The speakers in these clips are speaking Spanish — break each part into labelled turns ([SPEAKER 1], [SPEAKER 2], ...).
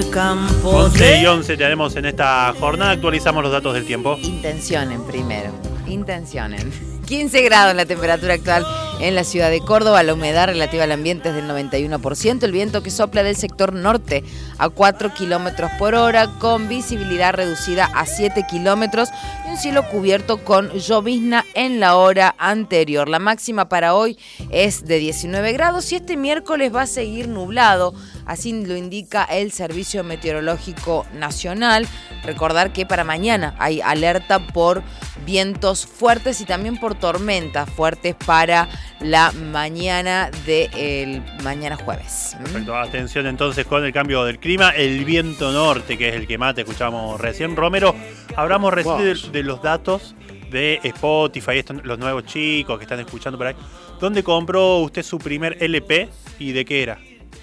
[SPEAKER 1] campo
[SPEAKER 2] 11 y 11 tenemos en esta jornada. Actualizamos los datos del tiempo.
[SPEAKER 3] Intencionen primero. Intencionen. 15 grados la temperatura actual en la ciudad de Córdoba. La humedad relativa al ambiente es del 91%. El viento que sopla del sector norte a 4 kilómetros por hora, con visibilidad reducida a 7 kilómetros y un cielo cubierto con llovizna en la hora anterior. La máxima para hoy es de 19 grados y este miércoles va a seguir nublado. Así lo indica el Servicio Meteorológico Nacional. Recordar que para mañana hay alerta por vientos fuertes y también por tormentas fuertes para la mañana del mañana jueves.
[SPEAKER 2] Perfecto, atención entonces con el cambio del clima, el viento norte, que es el que más te escuchamos recién. Romero, hablamos recién de los datos de Spotify, los nuevos chicos que están escuchando por ahí. ¿Dónde compró usted su primer LP y de qué era?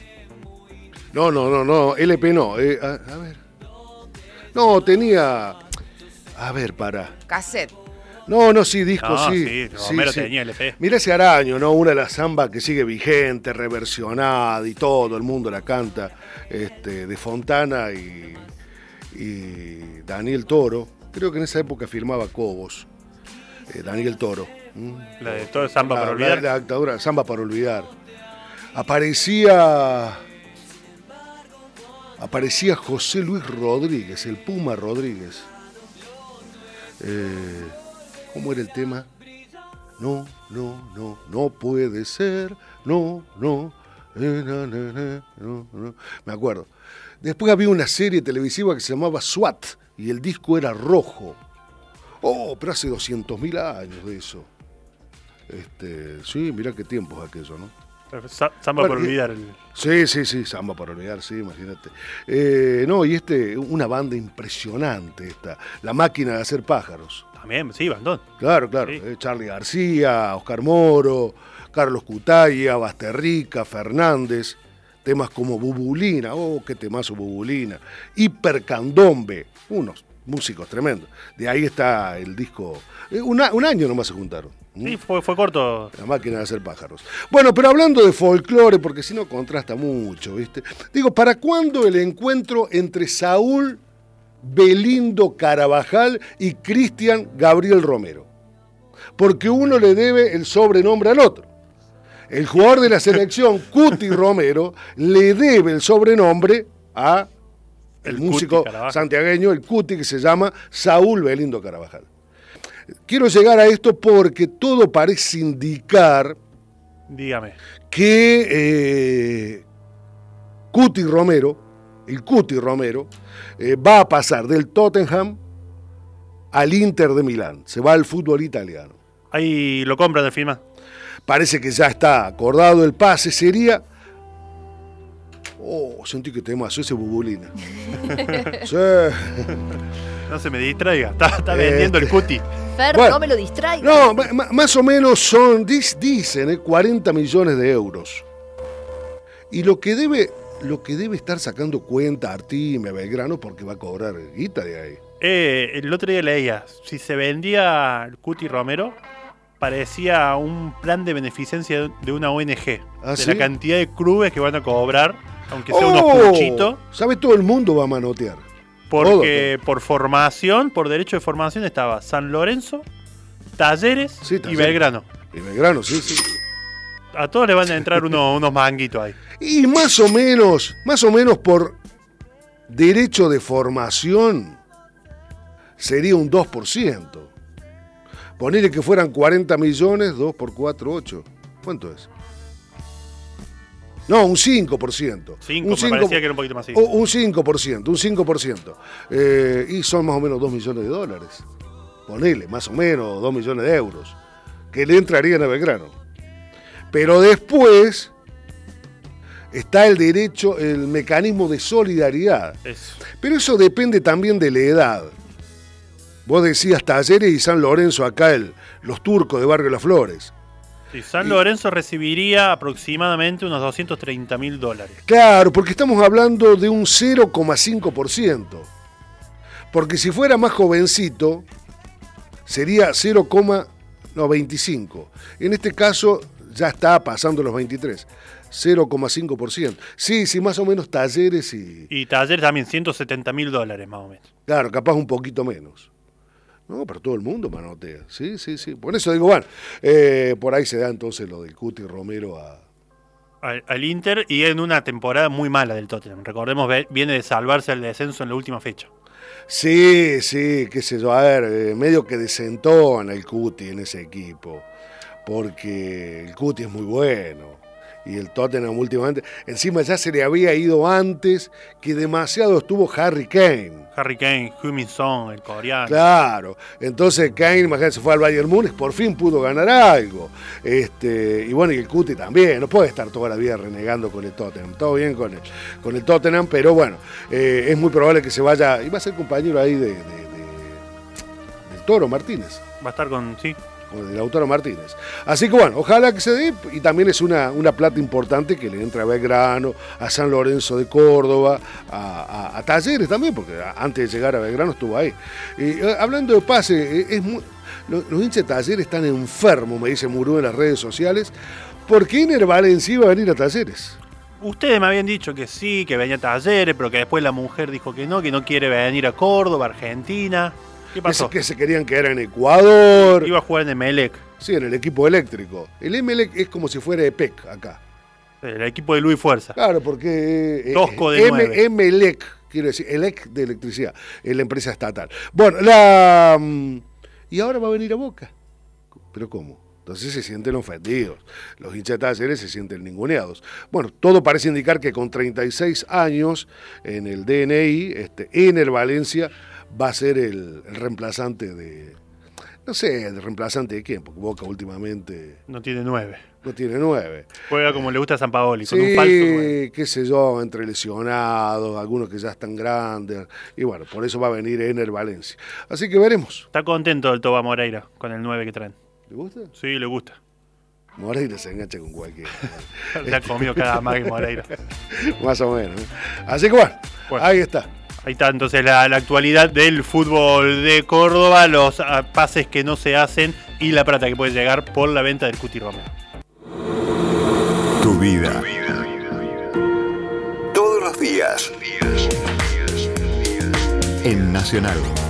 [SPEAKER 4] No, LP no. A ver. No, tenía... A ver, para.
[SPEAKER 3] Cassette.
[SPEAKER 4] No, sí, disco, sí.
[SPEAKER 2] Romero tenía LP.
[SPEAKER 4] Mirá ese Araño, ¿no? Una de las zambas que sigue vigente, reversionada y todo el mundo la canta. De Fontana y Daniel Toro. Creo que en esa época firmaba Cobos. Daniel Toro.
[SPEAKER 2] La de todo Samba para olvidar.
[SPEAKER 4] La dictadura, Samba para olvidar. Aparecía José Luis Rodríguez, el Puma Rodríguez. ¿Cómo era el tema? No puede ser, no. Me acuerdo. Después había una serie televisiva que se llamaba SWAT y el disco era rojo. Pero hace 200.000 años de eso. Sí, mirá qué tiempos aquello, ¿no?
[SPEAKER 2] Samba para olvidar.
[SPEAKER 4] Sí, Samba para olvidar, sí, imagínate. Una banda impresionante esta, La Máquina de Hacer Pájaros.
[SPEAKER 2] También, sí, bandón.
[SPEAKER 4] Claro.
[SPEAKER 2] Sí.
[SPEAKER 4] Charly García, Oscar Moro, Carlos Cutaya, Basterrica, Fernández, temas como Bubulina, qué temazo Bubulina, Hipercandombe, unos músicos tremendos. De ahí está el disco, un año nomás se juntaron.
[SPEAKER 2] Sí, fue corto.
[SPEAKER 4] La Máquina de Hacer Pájaros. Bueno, pero hablando de folclore, porque si no contrasta mucho, ¿viste? Digo, ¿para cuándo el encuentro entre Saúl Belindo Carabajal y Cristian Gabriel Romero? Porque uno le debe el sobrenombre al otro. El jugador de la selección, Cuti Romero, le debe el sobrenombre a el músico santiagueño, el Cuti, que se llama Saúl Belindo Carabajal. Quiero llegar a esto porque todo parece indicar,
[SPEAKER 2] dígame,
[SPEAKER 4] que el Cuti Romero, va a pasar del Tottenham al Inter de Milán. Se va al fútbol italiano.
[SPEAKER 2] Ahí lo compran al final.
[SPEAKER 4] Parece que ya está acordado el pase. Sería... sentí que temazo ese Bubulina. Sí.
[SPEAKER 2] No se me distraiga, está vendiendo el Cuti.
[SPEAKER 3] Fer,
[SPEAKER 4] bueno,
[SPEAKER 3] no me lo distraigas.
[SPEAKER 4] No, más o menos son, dicen, 40 millones de euros. Y lo que debe estar sacando cuenta Artime, Belgrano, porque va a cobrar guita de ahí.
[SPEAKER 2] El otro día leía, si se vendía el Cuti Romero, parecía un plan de beneficencia de una ONG. De
[SPEAKER 4] ¿sí?
[SPEAKER 2] La cantidad de clubes que van a cobrar, aunque sea unos puchitos.
[SPEAKER 4] ¿Sabe? Todo el mundo va a manotear.
[SPEAKER 2] Porque por formación, por derecho de formación, estaba San Lorenzo, Talleres y Belgrano.
[SPEAKER 4] Y Belgrano, sí.
[SPEAKER 2] A todos le van a entrar unos manguitos ahí.
[SPEAKER 4] Y más o menos por derecho de formación sería un 2%. Ponele que fueran 40 millones, 2 por 4, 8. ¿Cuánto es? No, un 5%.
[SPEAKER 2] 5, me parecía que era un poquito más. Sí.
[SPEAKER 4] Un 5%. Y son más o menos 2 millones de dólares. Ponele, más o menos 2 millones de euros. Que le entrarían a Belgrano. Pero después está el derecho, el mecanismo de solidaridad. Pero eso depende también de la edad. Vos decías Talleres y San Lorenzo, acá los turcos de Barrio Las Flores.
[SPEAKER 2] Sí, San Lorenzo recibiría aproximadamente unos $230.000.
[SPEAKER 4] Claro, porque estamos hablando de un 0,5%. Porque si fuera más jovencito, sería 0,25. En este caso ya está pasando los 23. 0,5%. Sí, más o menos Talleres
[SPEAKER 2] Y Talleres también, $170.000 más o menos.
[SPEAKER 4] Claro, capaz un poquito menos. No, pero todo el mundo manotea. Sí. Por eso digo, bueno, por ahí se da entonces lo del Cuti Romero
[SPEAKER 2] Al Inter, y en una temporada muy mala del Tottenham. Recordemos, viene de salvarse el descenso en la última fecha.
[SPEAKER 4] Sí, qué sé yo, a ver, medio que desentona el Cuti en ese equipo, porque el Cuti es muy bueno. Y el Tottenham últimamente, encima ya se le había ido antes, que demasiado estuvo Harry Kane.
[SPEAKER 2] Harry Kane, Heung-min Son, el coreano.
[SPEAKER 4] Claro, entonces Kane, imagínate, se fue al Bayern Múnich, por fin pudo ganar algo. Y bueno, y el Cuti también, no puede estar toda la vida renegando con el Tottenham. Todo bien con el Tottenham, pero bueno, es muy probable que se vaya, y va a ser compañero ahí del Toro Martínez.
[SPEAKER 2] Va a estar con
[SPEAKER 4] el Lautaro Martínez. Así que bueno, ojalá que se dé, y también es una plata importante que le entra a Belgrano, a San Lorenzo de Córdoba, a Talleres también, porque antes de llegar a Belgrano estuvo ahí. Hablando de pase, los hinchas de Talleres están enfermos, me dice Murú en las redes sociales, porque Ener Valencia iba a venir a Talleres.
[SPEAKER 2] Ustedes me habían dicho que sí, que venía a Talleres, pero que después la mujer dijo que no quiere venir a Córdoba, Argentina. ¿Qué pasó?
[SPEAKER 4] Que se querían quedar en Ecuador.
[SPEAKER 2] Iba a jugar en Emelec.
[SPEAKER 4] Sí, en el equipo eléctrico. El Emelec es como si fuera EPEC acá.
[SPEAKER 2] El equipo de Luis Fuerza.
[SPEAKER 4] Claro, porque
[SPEAKER 2] Tosco de 9.
[SPEAKER 4] Emelec, quiero decir, ELEC de electricidad, es la empresa estatal. Bueno, y ahora va a venir a Boca. ¿Pero cómo? Entonces se sienten ofendidos. Los hinchas de Talleres se sienten ninguneados. Bueno, todo parece indicar que con 36 años en el DNI, Ener Valencia va a ser el reemplazante de... No sé, ¿el reemplazante de quién? Porque Boca últimamente...
[SPEAKER 2] No tiene 9.
[SPEAKER 4] No tiene 9.
[SPEAKER 2] Juega como le gusta a Sampaoli,
[SPEAKER 4] sí,
[SPEAKER 2] con un falso 9.
[SPEAKER 4] Qué sé yo, entre lesionados, algunos que ya están grandes. Y bueno, por eso va a venir Ener Valencia. Así que veremos.
[SPEAKER 2] Está contento el Toba Moreira con el 9 que traen.
[SPEAKER 4] ¿Le gusta?
[SPEAKER 2] Sí, le gusta.
[SPEAKER 4] Moreira se engancha con cualquiera.
[SPEAKER 2] Se ha comido cada más que Moreira.
[SPEAKER 4] Más o menos. Así que bueno, ahí está.
[SPEAKER 2] Ahí está entonces la actualidad del fútbol de Córdoba, los pases que no se hacen y la plata que puede llegar por la venta del Cuti Romero.
[SPEAKER 1] Tu vida. Todos los días. En Nacional.